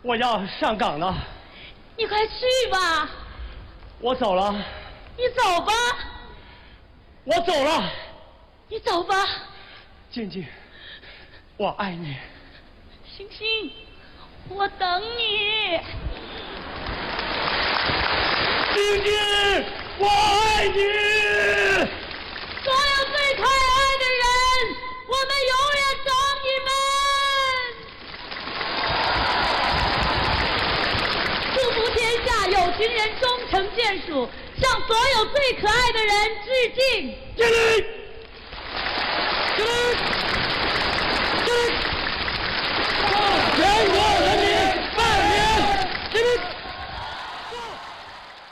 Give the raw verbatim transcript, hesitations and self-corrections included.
我要上岗了。 你快去吧。 我走了。 你走吧。 我走了。 你走吧。 静静，我爱你。 星星，我等你。 静静，我爱你。 所有最可爱的人，我们永远等你们。祝福天下有情人终成眷属，向所有最可爱的人致敬。 敬礼，敬礼。